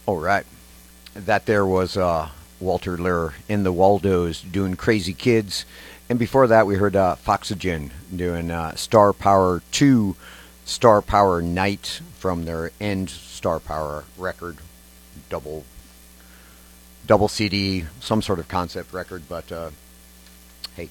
All right. That there was Walter Lure in the Waldos doing Crazy Kids. And before that, we heard Foxygen doing Star Power 2, Star Power Night from their End Star Power record. Double double CD, some sort of concept record, but hey,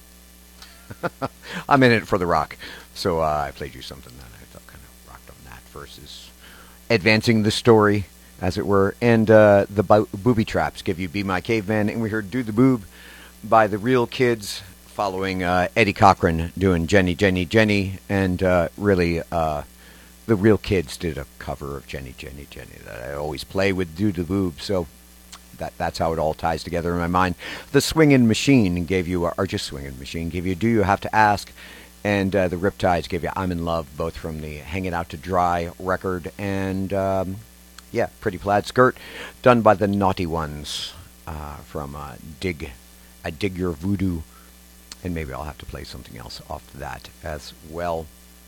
I'm in it for the rock. So I played you something that I felt kind of rocked on that versus advancing the story, as it were. And the Booby Traps give you Be My Caveman, and we heard Do the Boob by the Real Kids, following Eddie Cochran doing Jenny, Jenny, Jenny, and really the Real Kids did a cover of Jenny, Jenny, Jenny that I always play with Do the Boob, so that's how it all ties together in my mind. The Swingin' Machine gave you, or just Swingin' Machine, gave you Do You Have to Ask, and the Riptides gave you I'm in Love, both from the Hang It Out to Dry record, and yeah, Pretty Plaid Skirt, done by the Naughty Ones from Dig. I Dig Your Voodoo, and maybe I'll have to play something else off that as well.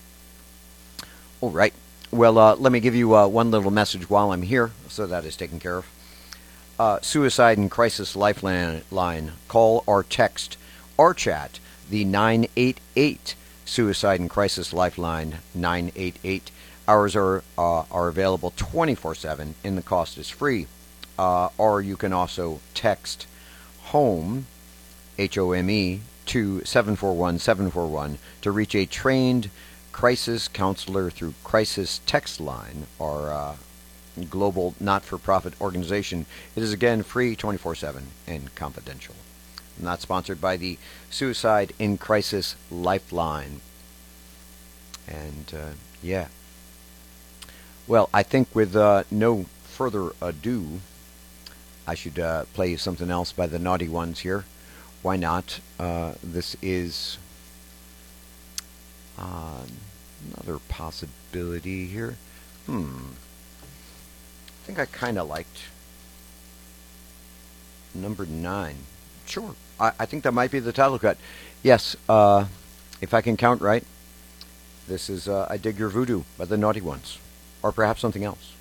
All right. Well, let me give you one little message while I'm here, so that is taken care of. Suicide and Crisis Lifeline. Call or text or chat the 988 Suicide and Crisis Lifeline 988. Hours are available 24/7, and the cost is free. Or you can also text HOME, HOME, to 741-741 to reach a trained crisis counselor through Crisis Text Line, or global not-for-profit organization. It is again free 24/7 and confidential. Not sponsored by the Suicide in Crisis Lifeline. And yeah. Well, I think with no further ado, I should play you something else by the Naughty Ones here. Why not? This is another possibility here. I think I kind of liked number 9. Sure. I think that might be the title cut. Yes, if I can count right, this is I Dig Your Voodoo by the Naughty Ones. Or perhaps something else.